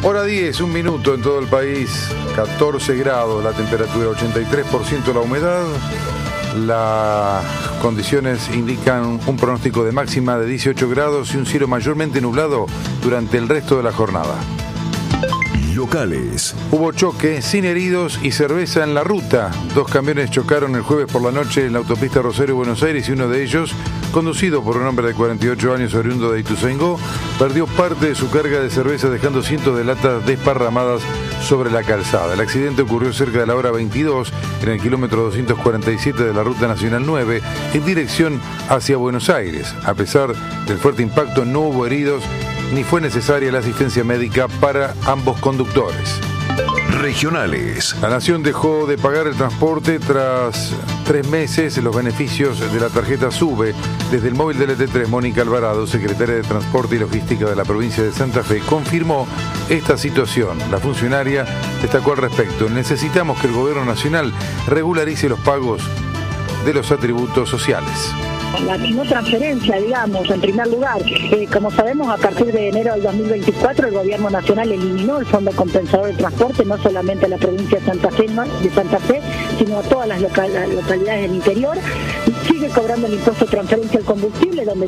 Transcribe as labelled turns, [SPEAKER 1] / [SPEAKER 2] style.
[SPEAKER 1] Hora 10, un minuto en todo el país, 14 grados la temperatura, 83% la humedad. Las condiciones indican un pronóstico de máxima de 18 grados y un cielo mayormente nublado durante el resto de la jornada.
[SPEAKER 2] Locales.
[SPEAKER 1] Hubo choque sin heridos y cerveza en la ruta. 2 camiones chocaron el jueves por la noche en la autopista Rosario-Buenos Aires y uno de ellos, conducido por un hombre de 48 años oriundo de Ituzaingó, perdió parte de su carga de cerveza dejando cientos de latas desparramadas sobre la calzada. El accidente ocurrió cerca de la hora 22 en el kilómetro 247 de la Ruta Nacional 9 en dirección hacia Buenos Aires. A pesar del fuerte impacto no hubo heridos ni fue necesaria la asistencia médica para ambos conductores.
[SPEAKER 2] Regionales.
[SPEAKER 1] La Nación dejó de pagar el transporte tras 3 meses. Los beneficios de la tarjeta SUBE. Desde el móvil del ET3, Mónica Alvarado, secretaria de Transporte y Logística de la provincia de Santa Fe, confirmó esta situación. La funcionaria destacó al respecto: necesitamos que el gobierno nacional regularice los pagos de los atributos sociales.
[SPEAKER 3] La no transferencia, digamos, en primer lugar. Como sabemos, a partir de enero del 2024 el gobierno nacional eliminó el Fondo Compensador de Transporte, no solamente a la provincia de Santa Fe, sino a todas las localidades del interior. Sigue cobrando el impuesto de transferencia al combustible, donde